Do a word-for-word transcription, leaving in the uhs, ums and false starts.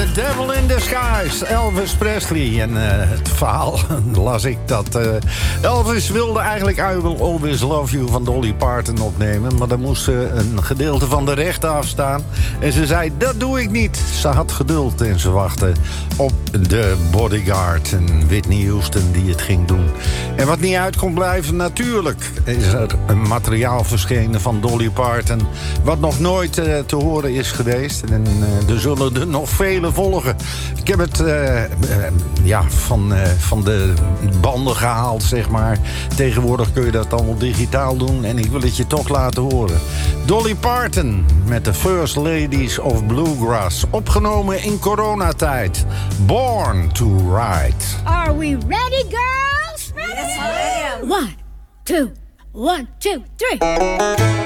The Devil in Disguise, Elvis Presley. En uh, het verhaal las ik dat uh, Elvis wilde eigenlijk I Will Always Love You van Dolly Parton opnemen. Maar daar moest uh, een gedeelte van de rechten afstaan. En ze zei, dat doe ik niet. Ze had geduld en ze wachtte op de Bodyguard. En Whitney Houston die het ging doen. En wat niet uit kon blijven, natuurlijk is er een materiaal verschenen van Dolly Parton. Wat nog nooit uh, te horen is geweest. En uh, er zullen er nog vele volgen. Ik heb het uh, uh, ja, van, uh, van de banden gehaald, zeg maar. Tegenwoordig kun je dat allemaal digitaal doen. En ik wil het je toch laten horen. Dolly Parton met de First Ladies of Bluegrass. Opgenomen in coronatijd. Born to Ride. Are we ready, girls? Ready? Yes, I am. One, two, one, two, three.